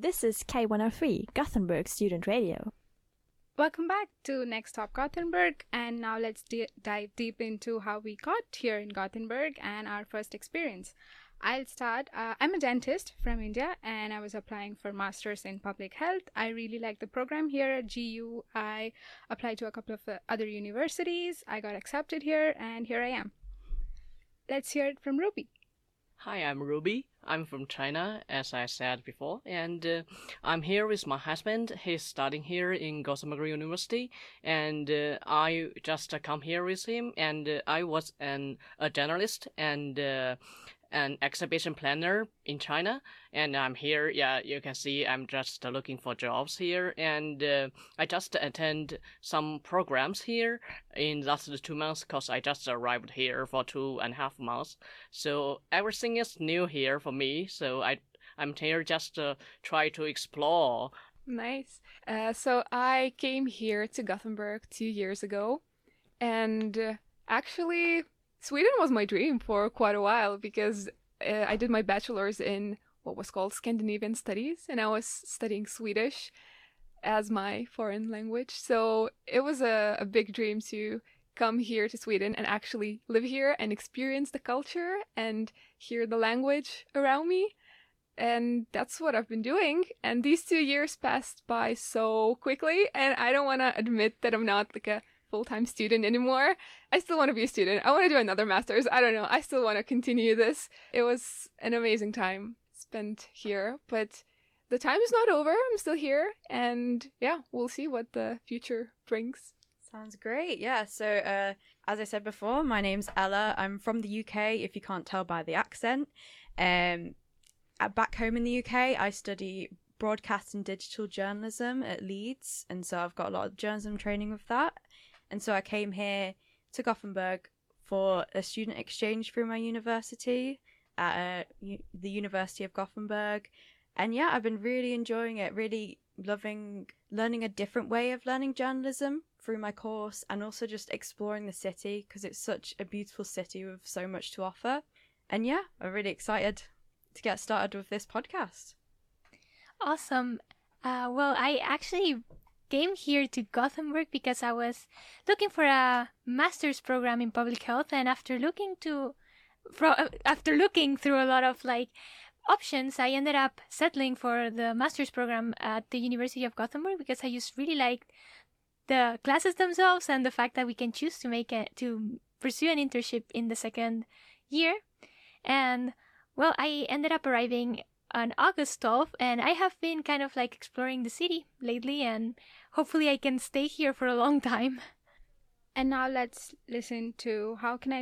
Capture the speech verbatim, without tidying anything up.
This is K one oh three, Gothenburg Student Radio. Welcome back to Next Stop Gothenburg, and now let's d- dive deep into how we got here in Gothenburg and our first experience. I'll start. Uh, I'm a dentist from India, and I was applying for Masters in Public Health. I really like the program here at G U. I applied to a couple of uh, other universities. I got accepted here, and here I am. Let's hear it from Ruby. Hi, I'm Ruby. I'm from China, as I said before, and uh, I'm here with my husband. He's studying here in Gothenburg University, and uh, I just uh, come here with him, and uh, I was an a journalist and uh, an exhibition planner in China, and I'm here. Yeah, you can see I'm just uh, looking for jobs here, and uh, I just attend some programs here in last two months because I just arrived here for two and a half months. So everything is new here for me. So I I'm here just to try to explore. Nice. Uh, so I came here to Gothenburg two years ago, and uh, actually Sweden was my dream for quite a while because uh, I did my bachelor's in what was called Scandinavian Studies, and I was studying Swedish as my foreign language. So it was a, a big dream to come here to Sweden and actually live here and experience the culture and hear the language around me. And that's what I've been doing. And these two years passed by so quickly, and I don't want to admit that I'm not like a full-time student anymore. I still want to be a student. I want to do another master's. I don't know. I still want to continue this. It was an amazing time spent here, but the time is not over. I'm still here, and yeah, we'll see what the future brings. Sounds great. Yeah. So, uh, as I said before, my name's Ella. I'm from the U K, if you can't tell by the accent. Um, back home in the U K, I study broadcast and digital journalism at Leeds, and so I've got a lot of journalism training with that. And so I came here to Gothenburg for a student exchange through my university at uh, U- the University of Gothenburg. And yeah, I've been really enjoying it, really loving learning a different way of learning journalism through my course, and also just exploring the city because it's such a beautiful city with so much to offer. And yeah, I'm really excited to get started with this podcast. Awesome. Uh, well, I actually came here to Gothenburg because I was looking for a master's program in public health, and after looking to, from after looking through a lot of like options, I ended up settling for the master's program at the University of Gothenburg because I just really liked the classes themselves and the fact that we can choose to make it to pursue an internship in the second year. And well, I ended up arriving on August twelfth, and I have been kind of like exploring the city lately, and hopefully I can stay here for a long time. And now let's listen to How Can I